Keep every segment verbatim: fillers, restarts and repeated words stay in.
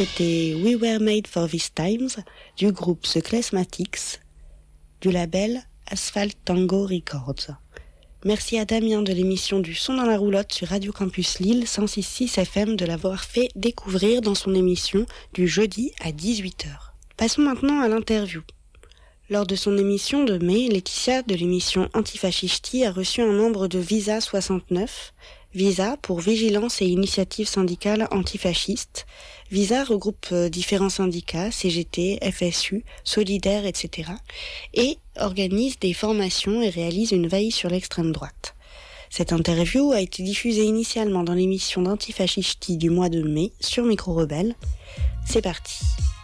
c'était We Were Made for These Times du groupe The Klezmatics du label Asphalt Tango Records. Merci à Damien de l'émission du Son dans la roulotte sur Radio Campus Lille cent six virgule six F M de l'avoir fait découvrir dans son émission du jeudi à dix-huit heures. Passons maintenant à l'interview. Lors de son émission de mai, Laetitia de l'émission Antifascisti a reçu un membre de Visa soixante-neuf, Visa pour Vigilance et Initiative Syndicale Antifasciste. Visa regroupe différents syndicats, C G T, F S U, Solidaire, et cetera et organise des formations et réalise une veille sur l'extrême droite. Cette interview a été diffusée initialement dans l'émission d'Antifascisti du mois de mai sur Micro Rebelle. C'est parti.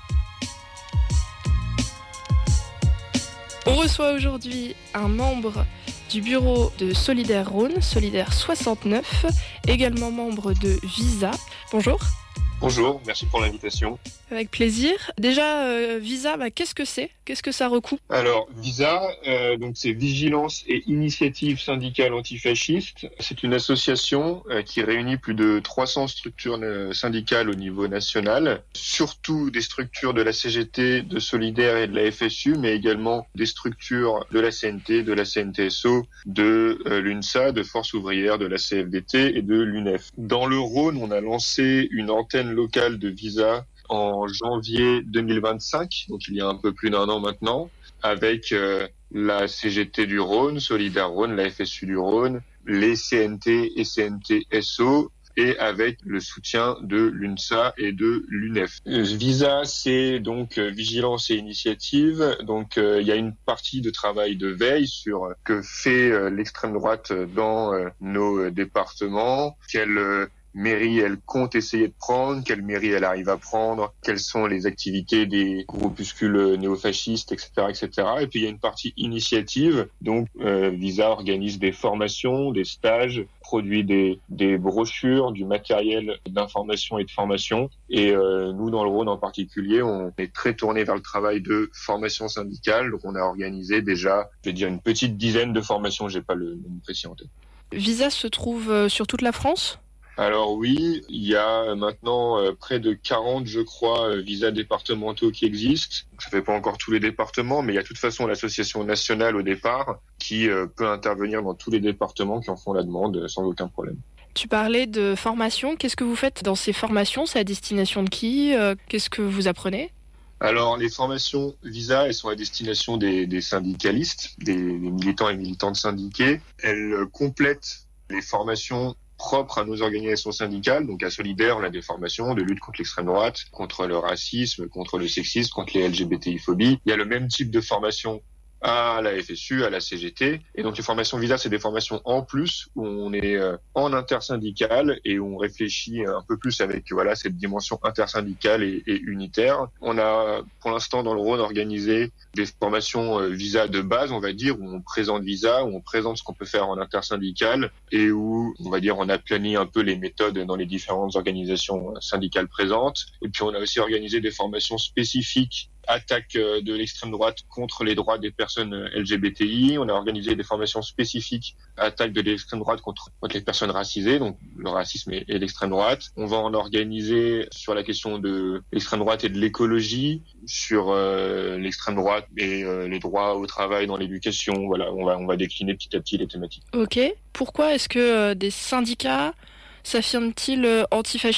On reçoit aujourd'hui un membre du bureau de Solidaire Rhône, Solidaire soixante-neuf, également membre de Visa. Bonjour. Bonjour, merci pour l'invitation. Avec plaisir. Déjà, euh, Visa, bah, qu'est-ce que c'est ? Qu'est-ce que ça recoupe ? Alors, Visa, euh, donc c'est Vigilance et Initiative Syndicale Antifasciste. C'est une association euh, qui réunit plus de trois cents structures euh, syndicales au niveau national, surtout des structures de la C G T, de Solidaire et de la F S U, mais également des structures de la C N T, de la C N T S O, de euh, l'UNSA, de Force ouvrière, de la C F D T et de l'U N E F. Dans le Rhône, on a lancé une antenne locale de Visa en janvier deux mille vingt-cinq, donc il y a un peu plus d'un an maintenant, avec euh, la C G T du Rhône, Solidaire Rhône, la F S U du Rhône, les C N T et C N T S O, et avec le soutien de l'UNSA et de l'U N E F. Visa, c'est donc euh, vigilance et initiative. Donc euh, il y a une partie de travail de veille sur euh, que fait euh, l'extrême droite dans euh, nos euh, départements, quelle euh, mairie elle compte essayer de prendre, quelle mairie elle arrive à prendre, quelles sont les activités des groupuscules néofascistes, et cetera, et cetera. Et puis il y a une partie initiative, donc euh, Visa organise des formations, des stages, produit des, des brochures, du matériel d'information et de formation. Et euh, nous, dans le Rhône en particulier, on est très tourné vers le travail de formation syndicale. Donc on a organisé déjà, je vais dire, une petite dizaine de formations, j'ai pas le nom précis en tête. Visa se trouve sur toute la France ? Alors oui, il y a maintenant euh, près de quarante, je crois, euh, visas départementaux qui existent. Ça fait pas encore tous les départements, mais il y a de toute façon l'association nationale au départ qui euh, peut intervenir dans tous les départements qui en font la demande euh, sans aucun problème. Tu parlais de formation. Qu'est-ce que vous faites dans ces formations ? C'est à destination de qui ? euh, Qu'est-ce que vous apprenez ? Alors, les formations Visa, elles sont à destination des, des syndicalistes, des, des militants et militantes syndiqués. Elles euh, complètent les formations propres à nos organisations syndicales. Donc à Solidaire, on a des formations de lutte contre l'extrême droite, contre le racisme, contre le sexisme, contre les L G B T I-phobies. Il y a le même type de formation à la F S U, à la C G T. Et donc les formations Visa, c'est des formations en plus où on est euh, en intersyndical et où on réfléchit un peu plus avec voilà cette dimension intersyndicale et, et unitaire. On a pour l'instant dans le Rhône organisé des formations euh, Visa de base, on va dire, où on présente Visa, où on présente ce qu'on peut faire en intersyndical et où, on va dire, on a plané un peu les méthodes dans les différentes organisations syndicales présentes. Et puis on a aussi organisé des formations spécifiques attaque de l'extrême droite contre les droits des personnes L G B T I. On a organisé des formations spécifiques attaque de l'extrême droite contre, contre les personnes racisées, donc le racisme et, et l'extrême droite. On va en organiser sur la question de l'extrême droite et de l'écologie, sur euh, l'extrême droite et euh, les droits au travail dans l'éducation. Voilà, on va on va décliner petit à petit les thématiques. Ok. Pourquoi est-ce que euh, des syndicats s'affirment-ils euh, antifascistes ?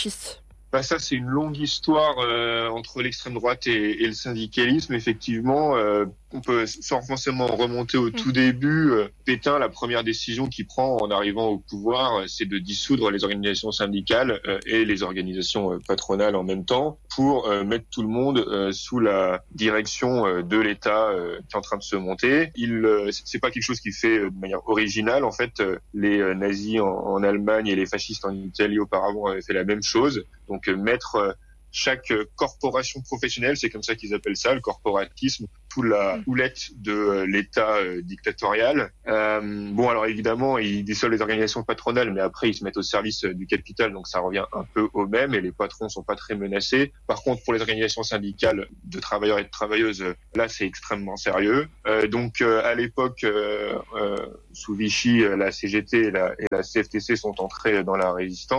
Bah ça, c'est une longue histoire euh, entre l'extrême droite et, et le syndicalisme. Effectivement, euh, on peut sans forcément remonter au tout début. Euh, Pétain, la première décision qu'il prend en arrivant au pouvoir, euh, c'est de dissoudre les organisations syndicales euh, et les organisations euh, patronales en même temps pour euh, mettre tout le monde euh, sous la direction euh, de l'État euh, qui est en train de se monter. Il, euh, c'est pas quelque chose qu'il fait euh, de manière originale. En fait, euh, les euh, nazis en, en Allemagne et les fascistes en Italie auparavant avaient fait la même chose. Donc euh, mettre euh, chaque corporation professionnelle, c'est comme ça qu'ils appellent ça, le corporatisme, sous la houlette de euh, l'État euh, dictatorial. Euh, bon, alors évidemment, ils dissolvent les organisations patronales, mais après, ils se mettent au service euh, du capital, donc ça revient un peu au même, et les patrons sont pas très menacés. Par contre, pour les organisations syndicales de travailleurs et de travailleuses, là, c'est extrêmement sérieux. Euh, donc, euh, à l'époque, euh, euh, sous Vichy, la C G T et la, et la C F T C sont entrées dans la résistance.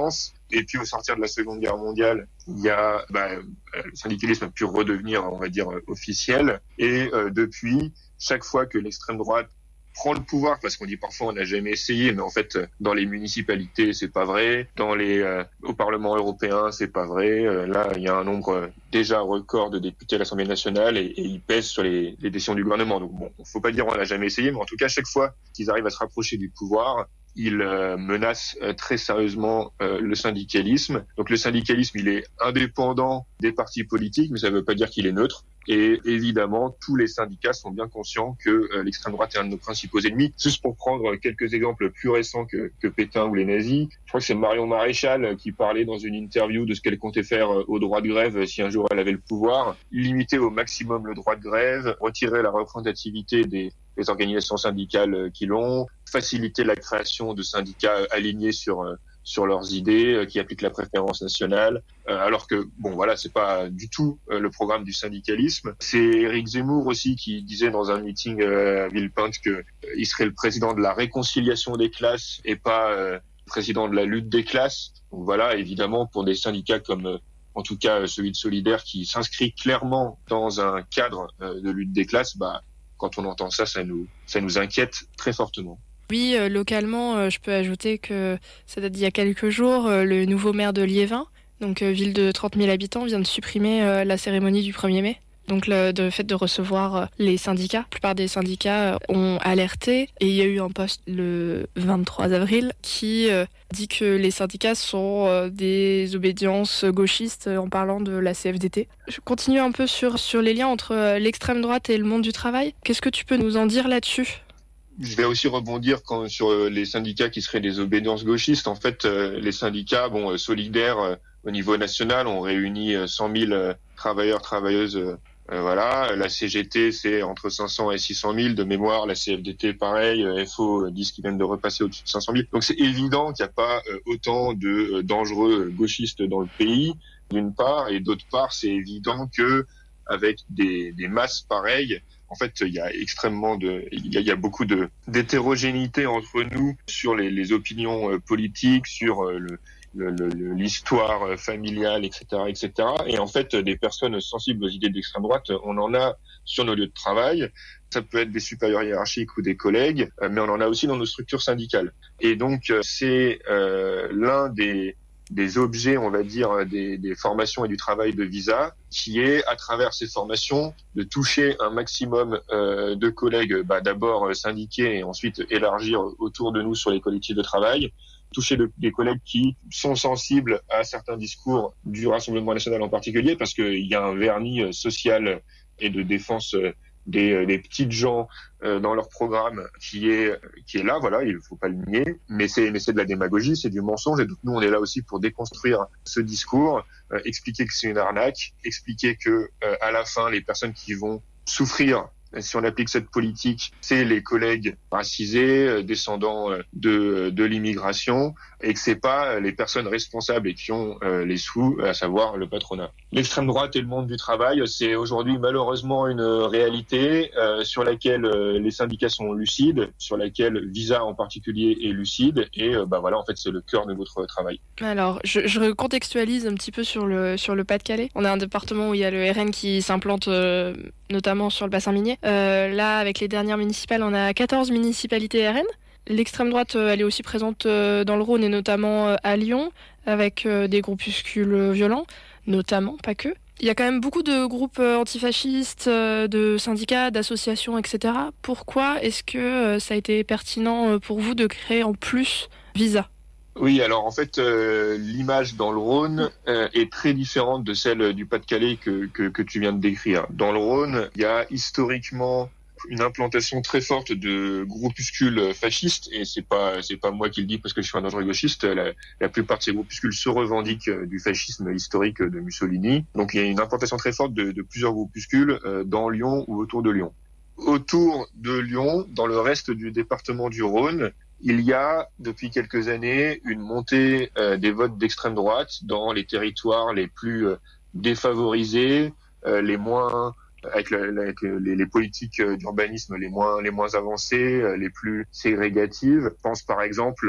Et puis au sortir de la Seconde Guerre mondiale, il y a bah, le syndicalisme a pu redevenir, on va dire, officiel. Et euh, depuis, chaque fois que l'extrême droite prend le pouvoir, parce qu'on dit parfois on n'a jamais essayé, mais en fait dans les municipalités c'est pas vrai, dans les euh, au Parlement européen c'est pas vrai. Euh, là il y a un nombre euh, déjà record de députés à l'Assemblée nationale et, et ils pèsent sur les, les décisions du gouvernement. Donc bon, faut pas dire on n'a jamais essayé, mais en tout cas chaque fois qu'ils arrivent à se rapprocher du pouvoir, ils euh, menacent euh, très sérieusement euh, le syndicalisme. Donc le syndicalisme il est indépendant des partis politiques, mais ça ne veut pas dire qu'il est neutre. Et évidemment, tous les syndicats sont bien conscients que euh, l'extrême droite est un de nos principaux ennemis. Juste pour prendre quelques exemples plus récents que, que Pétain ou les nazis, je crois que c'est Marion Maréchal qui parlait dans une interview de ce qu'elle comptait faire au droit de grève si un jour elle avait le pouvoir. Limiter au maximum le droit de grève, retirer la représentativité des, des organisations syndicales qui l'ont, faciliter la création de syndicats alignés sur... Euh, sur leurs idées, euh, qui appliquent la préférence nationale, euh, alors que, bon, voilà, c'est pas du tout euh, le programme du syndicalisme. C'est Éric Zemmour aussi qui disait dans un meeting euh, à Villepinte que euh, il serait le président de la réconciliation des classes et pas euh, président de la lutte des classes. Donc voilà, évidemment, pour des syndicats comme, euh, en tout cas, celui de Solidaire, qui s'inscrit clairement dans un cadre euh, de lutte des classes, bah, quand on entend ça, ça nous, ça nous inquiète très fortement. Oui, euh, localement, euh, je peux ajouter que ça date d'il y a quelques jours, euh, le nouveau maire de Liévin, donc euh, ville de trente mille habitants, vient de supprimer euh, la cérémonie du premier mai. Donc le, le fait de recevoir euh, les syndicats, la plupart des syndicats euh, ont alerté et il y a eu un post le vingt-trois avril qui euh, dit que les syndicats sont euh, des obédiences gauchistes euh, en parlant de la C F D T. Je continue un peu sur, sur les liens entre euh, l'extrême droite et le monde du travail. Qu'est-ce que tu peux nous en dire là-dessus ? Je vais aussi rebondir quand, sur les syndicats qui seraient des obédiences gauchistes. En fait, euh, les syndicats, bon, euh, solidaires euh, au niveau national, ont réuni euh, cent mille euh, travailleurs, travailleuses. Euh, euh, voilà, la C G T, c'est entre cinq cents et six cent mille de mémoire. La C F D T, pareil. Euh, F O euh, disent qu'ils viennent de repasser au-dessus de cinq cent mille. Donc c'est évident qu'il n'y a pas euh, autant de euh, dangereux gauchistes dans le pays, d'une part, et d'autre part, c'est évident que avec des, des masses pareilles, en fait, il y a extrêmement de, il y a, il y a beaucoup de d'hétérogénéité entre nous sur les, les opinions euh, politiques, sur euh, le, le, le, l'histoire euh, familiale, et cetera, et cetera. Et en fait, des personnes sensibles aux idées d'extrême droite, on en a sur nos lieux de travail. Ça peut être des supérieurs hiérarchiques ou des collègues, euh, mais on en a aussi dans nos structures syndicales. Et donc, euh, c'est euh, l'un des des objets, on va dire, des, des formations et du travail de Visa, qui est, à travers ces formations, de toucher un maximum euh, de collègues, bah, d'abord syndiqués et ensuite élargir autour de nous sur les collectifs de travail, toucher de, des collègues qui sont sensibles à certains discours du Rassemblement national en particulier, parce qu'il y a un vernis social et de défense des, des petites gens euh, dans leur programme qui est qui est là, voilà, il faut pas le nier, mais c'est mais c'est de la démagogie, c'est du mensonge, et donc nous on est là aussi pour déconstruire ce discours, euh, expliquer que c'est une arnaque, expliquer que euh, à la fin les personnes qui vont souffrir si on applique cette politique, c'est les collègues racisés, euh, descendants euh, de de l'immigration, et que c'est pas les personnes responsables et qui ont euh, les sous, à savoir le patronat. L'extrême droite et le monde du travail, c'est aujourd'hui malheureusement une réalité euh, sur laquelle euh, les syndicats sont lucides, sur laquelle Visa en particulier est lucide, et euh, bah voilà, en fait c'est le cœur de notre travail. Alors, je, je recontextualise un petit peu sur le sur le Pas-de-Calais. On a un département où il y a le R N qui s'implante euh, notamment sur le bassin minier. Euh, là, avec les dernières municipales, on a quatorze municipalités R N. L'extrême droite, elle est aussi présente dans le Rhône et notamment à Lyon, avec des groupuscules violents, notamment, pas que. Il y a quand même beaucoup de groupes antifascistes, de syndicats, d'associations, et cetera. Pourquoi est-ce que ça a été pertinent pour vous de créer en plus Visa ? Oui, alors en fait, euh, l'image dans le Rhône euh, est très différente de celle du Pas-de-Calais que, que, que tu viens de décrire. Dans le Rhône, il y a historiquement une implantation très forte de groupuscules fascistes, et c'est pas c'est pas moi qui le dis parce que je suis un dangereux gauchiste. La, la plupart de ces groupuscules se revendiquent du fascisme historique de Mussolini. Donc il y a une implantation très forte de, de plusieurs groupuscules euh, dans Lyon ou autour de Lyon. Autour de Lyon, dans le reste du département du Rhône, il y a depuis quelques années une montée euh, des votes d'extrême droite dans les territoires les plus euh, défavorisés, euh, les moins avec, le, avec les, les politiques d'urbanisme les moins les moins avancées, les plus ségrégatives. Je pense par exemple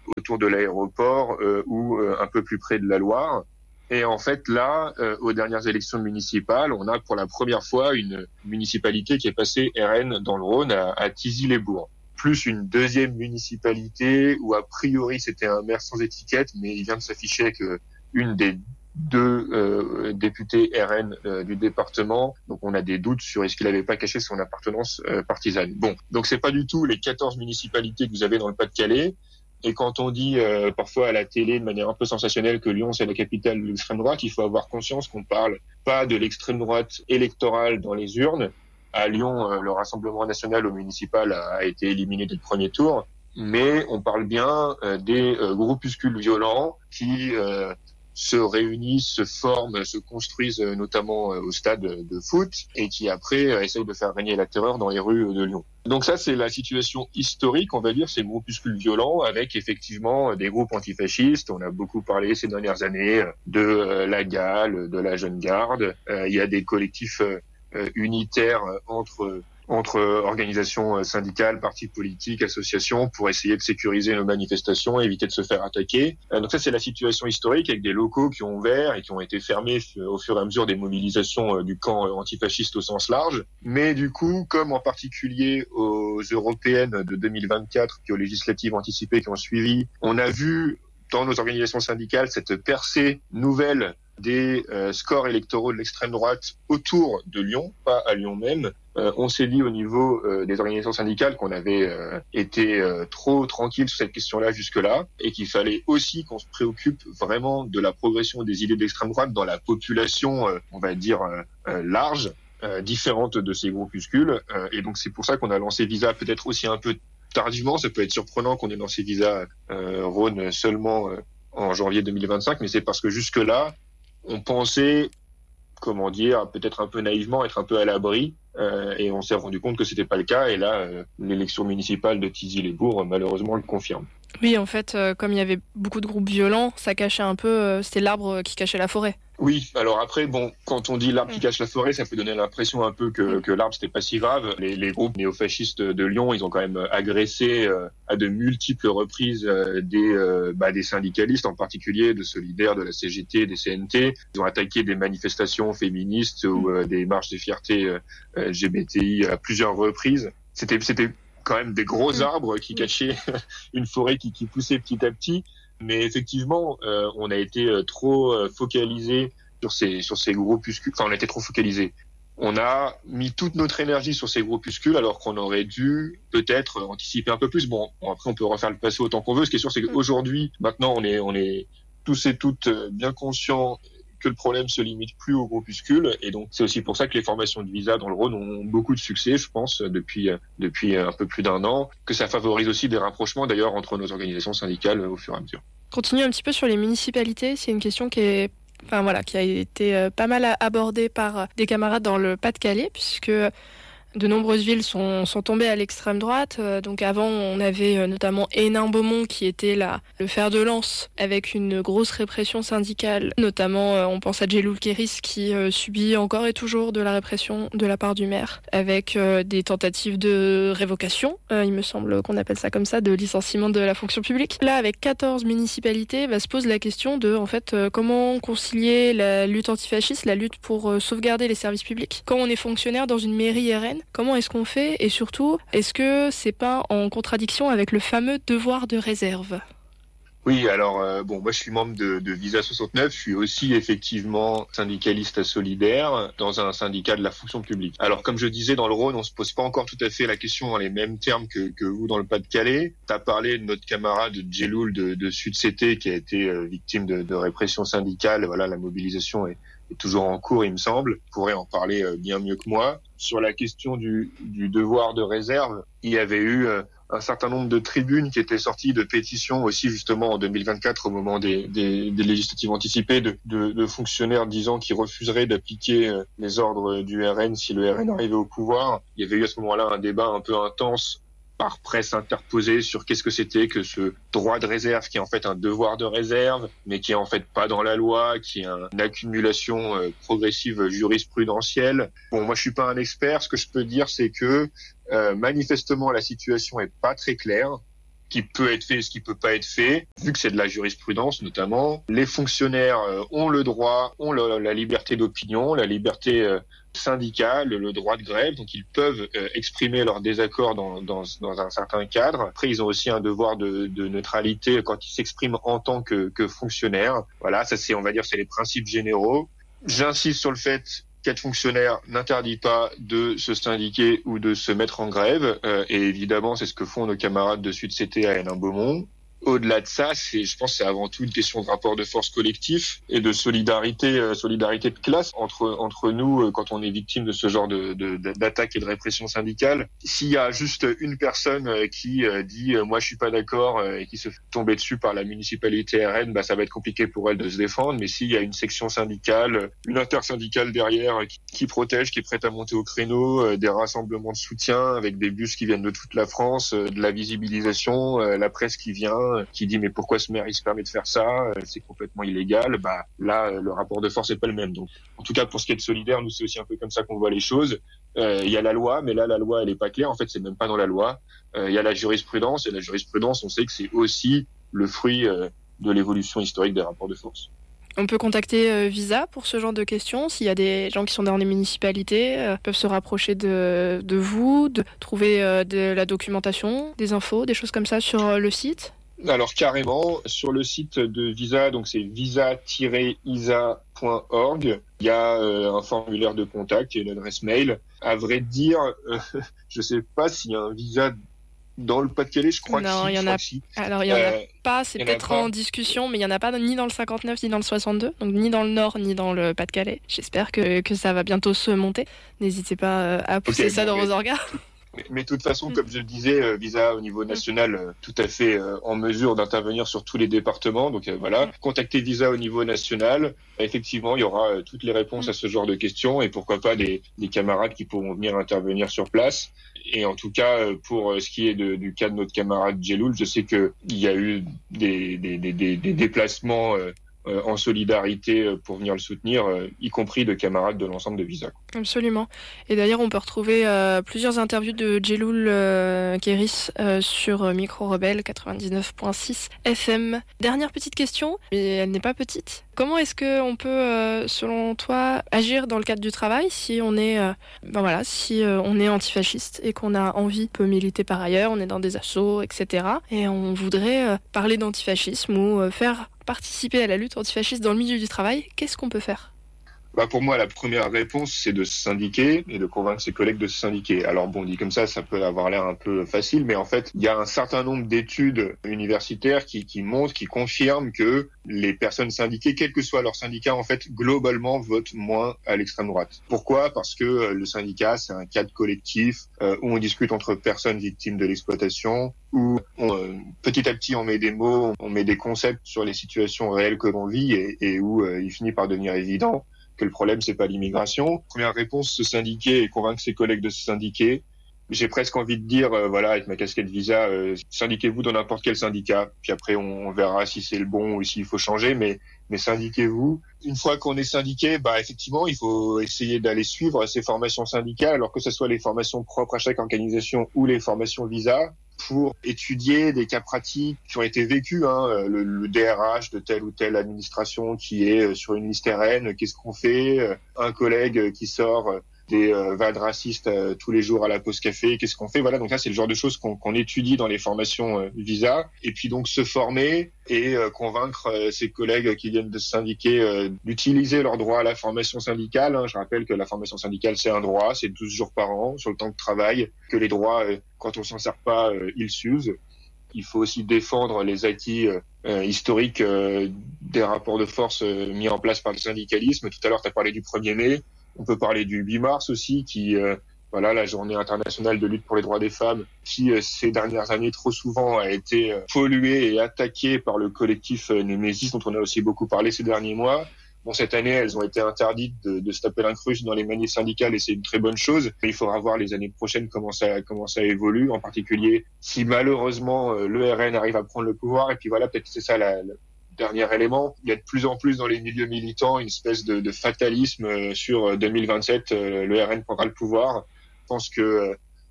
autour de l'aéroport euh, ou euh, un peu plus près de la Loire. Et en fait, là, euh, aux dernières élections municipales, on a pour la première fois une municipalité qui est passée R N dans le Rhône à, à Thizy-les-Bourgs. Plus une deuxième municipalité où a priori c'était un maire sans étiquette, mais il vient de s'afficher que une des deux euh, députés R N euh, du département. Donc on a des doutes sur est-ce qu'il n'avait pas caché son appartenance euh, partisane. Bon, donc c'est pas du tout les quatorze municipalités que vous avez dans le Pas-de-Calais. Et quand on dit euh, parfois à la télé de manière un peu sensationnelle que Lyon c'est la capitale de l'extrême droite, il faut avoir conscience qu'on parle pas de l'extrême droite électorale dans les urnes. À Lyon, euh, le Rassemblement national au municipal a, a été éliminé dès le premier tour, mais on parle bien euh, des euh, groupuscules violents qui euh, se réunissent, se forment, se construisent euh, notamment euh, au stade de foot et qui après euh, essayent de faire régner la terreur dans les rues de Lyon. Donc ça, c'est la situation historique, on va dire, ces groupuscules violents avec effectivement des groupes antifascistes. On a beaucoup parlé ces dernières années de euh, la GAL, de la Jeune Garde. Euh, il y a des collectifs euh, unitaires entre entre organisations syndicales, partis politiques, associations, pour essayer de sécuriser nos manifestations et éviter de se faire attaquer. Donc ça, c'est la situation historique avec des locaux qui ont ouvert et qui ont été fermés au fur et à mesure des mobilisations du camp antifasciste au sens large. Mais du coup, comme en particulier aux européennes de deux mille vingt-quatre, puis aux législatives anticipées qui ont suivi, on a vu dans nos organisations syndicales cette percée nouvelle des euh, scores électoraux de l'extrême droite autour de Lyon, pas à Lyon même. Euh, on s'est dit au niveau euh, des organisations syndicales qu'on avait euh, été euh, trop tranquille sur cette question-là jusque-là et qu'il fallait aussi qu'on se préoccupe vraiment de la progression des idées d'extrême droite dans la population, euh, on va dire, euh, euh, large, euh, différente de ces groupuscules. Euh, et donc c'est pour ça qu'on a lancé Visa peut-être aussi un peu tardivement. Ça peut être surprenant qu'on ait lancé Visa euh, Rhône seulement euh, en janvier deux mille vingt-cinq, mais c'est parce que jusque-là, on pensait, comment dire, peut-être un peu naïvement, être un peu à l'abri, euh, et on s'est rendu compte que c'était pas le cas. Et là, euh, l'élection municipale de Thizy-les-Bourgs, malheureusement, le confirme. Oui, en fait, euh, comme il y avait beaucoup de groupes violents, ça cachait un peu, euh, c'était l'arbre qui cachait la forêt. Oui, alors après, bon, quand on dit l'arbre qui cache la forêt, ça peut donner l'impression un peu que, que l'arbre, c'était pas si grave. Les, les groupes néofascistes de Lyon, ils ont quand même agressé euh, à de multiples reprises euh, des, euh, bah, des syndicalistes, en particulier de Solidaires, de la C G T, des C N T. Ils ont attaqué des manifestations féministes ou euh, des marches de fierté euh, L G B T I à plusieurs reprises. C'était, c'était quand même des gros arbres qui cachaient une forêt qui, qui poussait petit à petit. Mais effectivement, euh, on a été euh, trop euh, focalisé sur ces sur ces groupuscules. Enfin, on a été trop focalisé. On a mis toute notre énergie sur ces groupuscules, alors qu'on aurait dû peut-être anticiper un peu plus. Bon, après, on peut refaire le passé autant qu'on veut. Ce qui est sûr, c'est qu'aujourd'hui, maintenant, on est on est tous et toutes bien conscients que le problème se limite plus aux groupuscules, et donc c'est aussi pour ça que les formations de Visa dans le Rhône ont beaucoup de succès, je pense, depuis depuis un peu plus d'un an, que ça favorise aussi des rapprochements d'ailleurs entre nos organisations syndicales au fur et à mesure. Continue un petit peu sur les municipalités, c'est une question qui est enfin voilà, qui a été pas mal abordée par des camarades dans le Pas-de-Calais, puisque de nombreuses villes sont, sont tombées à l'extrême droite. Donc avant, on avait notamment Hénin-Beaumont qui était là, le fer de lance avec une grosse répression syndicale. Notamment, on pense à Djeloul-Kéris qui euh, subit encore et toujours de la répression de la part du maire avec euh, des tentatives de révocation, euh, il me semble qu'on appelle ça comme ça, de licenciement de la fonction publique. Là, avec quatorze municipalités, bah, se pose la question de en fait, euh, comment concilier la lutte antifasciste, la lutte pour euh, sauvegarder les services publics. Quand on est fonctionnaire dans une mairie R N, comment est-ce qu'on fait? Et surtout, est-ce que c'est pas en contradiction avec le fameux devoir de réserve? Oui, alors euh, bon, moi je suis membre de, de Visa soixante-neuf, je suis aussi effectivement syndicaliste à Solidaires dans un syndicat de la fonction publique. Alors comme je disais, dans le Rhône, on se pose pas encore tout à fait la question dans les mêmes termes que, que vous dans le Pas-de-Calais. Tu as parlé de notre camarade Djeloul de, de Sud C T qui a été euh, victime de, de répression syndicale. Voilà, la mobilisation est, est toujours en cours, il me semble. On pourrait en parler euh, bien mieux que moi. Sur la question du, du devoir de réserve, il y avait eu euh, un certain nombre de tribunes qui étaient sorties, de pétitions aussi justement en deux mille vingt-quatre au moment des, des, des législatives anticipées, de, de, de fonctionnaires disant qu'ils refuseraient d'appliquer euh, les ordres du R N si le R N arrivait au pouvoir. Il y avait eu à ce moment-là un débat un peu intense par presse interposée sur qu'est-ce que c'était que ce droit de réserve qui est en fait un devoir de réserve, mais qui est en fait pas dans la loi, qui est une accumulation euh, progressive jurisprudentielle. Bon, moi je suis pas un expert, ce que je peux dire c'est que euh, manifestement la situation est pas très claire, qui peut être fait et ce qui peut pas être fait, vu que c'est de la jurisprudence notamment. Les fonctionnaires euh, ont le droit, ont le, la liberté d'opinion, la liberté euh, syndicale, le droit de grève, donc ils peuvent euh, exprimer leur désaccord dans, dans, dans un certain cadre. Après, ils ont aussi un devoir de, de neutralité quand ils s'expriment en tant que, que fonctionnaires. Voilà, ça c'est, on va dire, c'est les principes généraux. J'insiste sur le fait qu'être fonctionnaire n'interdit pas de se syndiquer ou de se mettre en grève. Euh, et évidemment, c'est ce que font nos camarades de Sud C T à Hénin-Beaumont. Au-delà de ça, c'est, je pense, que c'est avant tout une question de rapport de force collectif et de solidarité, euh, solidarité de classe entre entre nous euh, quand on est victime de ce genre de, de d'attaque et de répression syndicale. S'il y a juste une personne euh, qui euh, dit euh, moi je suis pas d'accord euh, et qui se fait tomber dessus par la municipalité R N, bah ça va être compliqué pour elle de se défendre. Mais s'il y a une section syndicale, une intersyndicale derrière euh, qui, qui protège, qui est prête à monter au créneau, euh, des rassemblements de soutien avec des bus qui viennent de toute la France, euh, de la visibilisation, euh, la presse qui vient, qui dit mais pourquoi ce maire il se permet de faire ça, c'est complètement illégal, bah là le rapport de force est pas le même. Donc en tout cas pour ce qui est de solidaire, nous c'est aussi un peu comme ça qu'on voit les choses. Il euh, y a la loi, mais là la loi elle est pas claire, en fait c'est même pas dans la loi. Il euh, y a la jurisprudence, et la jurisprudence on sait que c'est aussi le fruit euh, de l'évolution historique des rapports de force. On peut contacter euh, Visa pour ce genre de questions. S'il y a des gens qui sont dans les municipalités, euh, peuvent se rapprocher de, de vous, de trouver euh, de la documentation, des infos, des choses comme ça sur euh, le site. Alors carrément, sur le site de Visa, donc c'est visa tiret isa point org, il y a euh, un formulaire de contact et une adresse mail. À vrai dire, euh, je sais pas s'il y a un Visa dans le Pas-de-Calais, je crois non, que si. Y en a... si. Alors il y en euh, a pas, c'est peut-être en discussion, mais il y en a pas ni dans le cinquante-neuf ni dans le soixante-deux, donc ni dans le Nord ni dans le Pas-de-Calais. J'espère que, que ça va bientôt se monter. N'hésitez pas à pousser okay, ça bon, dans mais... vos organes. Mais, mais de toute façon, mm. comme je le disais, euh, Visa au niveau national, euh, tout à fait euh, en mesure d'intervenir sur tous les départements. Donc euh, voilà, mm. contactez Visa au niveau national. Effectivement, il y aura euh, toutes les réponses mm. à ce genre de questions et pourquoi pas des, des camarades qui pourront venir intervenir sur place. Et en tout cas, euh, pour ce qui est de, du cas de notre camarade Djeloul, je sais que il y a eu des, des, des, des, des déplacements euh, Euh, en solidarité pour venir le soutenir, euh, y compris de camarades de l'ensemble de Visa. Absolument. Et d'ailleurs, on peut retrouver euh, plusieurs interviews de Djeloul euh, Guéris euh, sur Micro Rebelle quatre-vingt-dix-neuf point six F M. Dernière petite question, mais elle n'est pas petite. Comment est-ce qu'on peut, euh, selon toi, agir dans le cadre du travail si on est, euh, ben voilà, si euh, on est antifasciste et qu'on a envie, peut militer par ailleurs, on est dans des assos, et cetera. Et on voudrait euh, parler d'antifascisme ou euh, faire participer à la lutte antifasciste dans le milieu du travail, qu'est-ce qu'on peut faire ? Bah pour moi, la première réponse, c'est de se syndiquer et de convaincre ses collègues de se syndiquer. Alors bon, dit comme ça, ça peut avoir l'air un peu facile, mais en fait, il y a un certain nombre d'études universitaires qui, qui montrent, qui confirment que les personnes syndiquées, quel que soit leur syndicat, en fait, globalement, votent moins à l'extrême droite. Pourquoi ? Parce que le syndicat, c'est un cadre collectif euh, où on discute entre personnes victimes de l'exploitation, où on, euh, petit à petit on met des mots, on met des concepts sur les situations réelles que l'on vit et, et où euh, il finit par devenir évident que le problème c'est pas l'immigration. Première réponse, se syndiquer et convaincre ses collègues de se syndiquer. J'ai presque envie de dire, euh, voilà, avec ma casquette Visa, euh, syndiquez-vous dans n'importe quel syndicat. Puis après, on, on verra si c'est le bon ou s'il faut changer, mais, mais syndiquez-vous. Une fois qu'on est syndiqué, bah effectivement, il faut essayer d'aller suivre ces formations syndicales, alors que ce soit les formations propres à chaque organisation ou les formations Visa, pour étudier des cas pratiques qui ont été vécus, hein, le, le D R H de telle ou telle administration qui est sur une liste R N, qu'est-ce qu'on fait ? Un collègue qui sort des euh, vannes racistes euh, tous les jours à la pause café, qu'est-ce qu'on fait ? Voilà, donc là c'est le genre de choses qu'on, qu'on étudie dans les formations euh, Visa, et puis donc se former et euh, convaincre euh, ses collègues qui viennent de se syndiquer euh, d'utiliser leur droit à la formation syndicale. Hein. Je rappelle que la formation syndicale c'est un droit, c'est douze jours par an sur le temps de travail, que les droits, euh, quand on s'en sert pas, euh, ils s'usent. Il faut aussi défendre les acquis euh, historiques euh, des rapports de force euh, mis en place par le syndicalisme. Tout à l'heure, tu as parlé du premier mai. On peut parler du huit mars aussi, qui, euh, voilà, la journée internationale de lutte pour les droits des femmes, qui euh, ces dernières années trop souvent a été euh, polluée et attaquée par le collectif euh, Némésis, dont on a aussi beaucoup parlé ces derniers mois. Bon, cette année, elles ont été interdites de, de se taper l'incruste dans les manifs syndicales et c'est une très bonne chose. Mais il faudra voir les années prochaines comment ça, comment ça évolue, en particulier si malheureusement euh, l'E R N arrive à prendre le pouvoir. Et puis voilà, peut-être que c'est ça la, la dernier élément. Il y a de plus en plus dans les milieux militants une espèce de, de fatalisme euh, sur deux mille vingt-sept, euh, le R N prendra le pouvoir. Je pense que euh,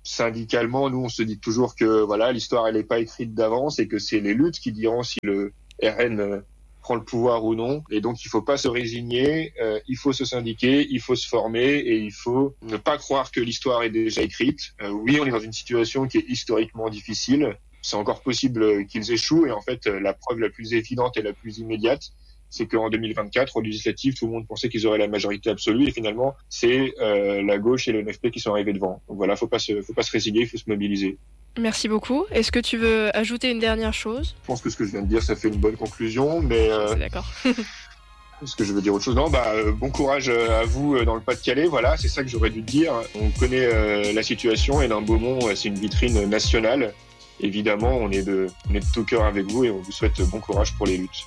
syndicalement, nous, on se dit toujours que voilà, l'histoire, elle n'est pas écrite d'avance et que c'est les luttes qui diront si le R N euh, prend le pouvoir ou non. Et donc, il faut pas se résigner, euh, il faut se syndiquer, il faut se former et il faut ne pas croire que l'histoire est déjà écrite. Euh, oui, on est dans une situation qui est historiquement difficile. C'est encore possible qu'ils échouent. Et en fait, la preuve la plus évidente et la plus immédiate, c'est qu'en deux mille vingt-quatre, au législatif, tout le monde pensait qu'ils auraient la majorité absolue. Et finalement, c'est euh, la gauche et le N F P qui sont arrivés devant. Donc voilà, faut pas se, faut pas se résigner, il faut se mobiliser. Merci beaucoup. Est-ce que tu veux ajouter une dernière chose ? Je pense que ce que je viens de dire, ça fait une bonne conclusion. Mais euh, c'est d'accord. Est-ce que je veux dire autre chose ? Non, bah, euh, bon courage à vous euh, dans le Pas-de-Calais. Voilà, c'est ça que j'aurais dû te dire. On connaît euh, la situation et l'Ain Beaumont, euh, c'est une vitrine nationale. Évidemment, on est de, on est de tout cœur avec vous et on vous souhaite bon courage pour les luttes.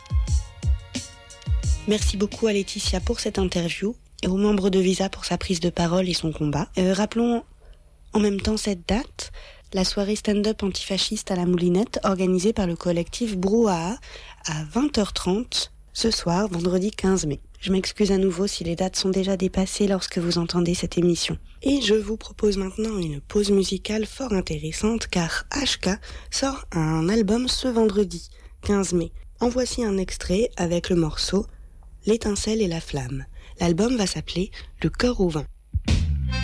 Merci beaucoup à Laetitia pour cette interview et aux membres de Visa pour sa prise de parole et son combat. Euh, rappelons en même temps cette date, la soirée stand-up antifasciste à la Moulinette organisée par le collectif Brouhaha à vingt heures trente ce soir, vendredi quinze mai. Je m'excuse à nouveau si les dates sont déjà dépassées lorsque vous entendez cette émission. Et je vous propose maintenant une pause musicale fort intéressante car H K sort un album ce vendredi quinze mai. En voici un extrait avec le morceau L'étincelle et la flamme. L'album va s'appeler Le cœur au vin.